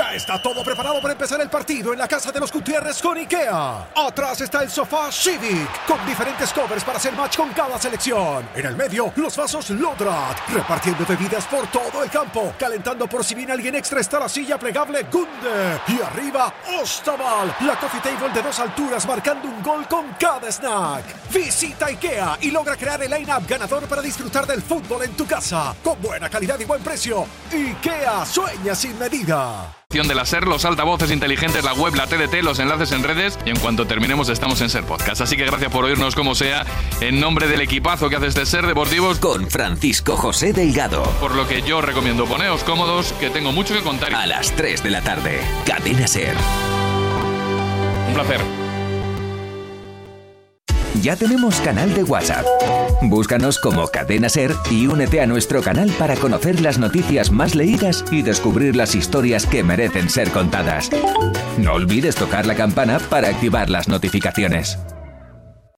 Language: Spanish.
Ya está todo preparado para empezar el partido en la casa de los Gutiérrez con IKEA. Atrás está el sofá Civic, con diferentes covers para hacer match con cada selección. En el medio, los vasos Lodrat, repartiendo bebidas por todo el campo. Calentando por si viene alguien extra está la silla plegable Gunde. Y arriba, Ostaval, la coffee table de 2 alturas marcando un gol con cada snack. Visita IKEA y logra crear el line-up ganador para disfrutar del fútbol en tu casa. Con buena calidad y buen precio. IKEA, sueña sin medida. De la SER, los altavoces inteligentes, la web, la TDT, los enlaces en redes, y en cuanto terminemos estamos en SER Podcast. Así que gracias por oírnos como sea, en nombre del equipazo que hace este SER Deportivos con Francisco José Delgado. Por lo que yo recomiendo poneos cómodos, que tengo mucho que contar. A las 3 de la tarde, Cadena SER. Un placer. Ya tenemos canal de WhatsApp. Búscanos como Cadena SER y únete a nuestro canal para conocer las noticias más leídas y descubrir las historias que merecen ser contadas. No olvides tocar la campana para activar las notificaciones.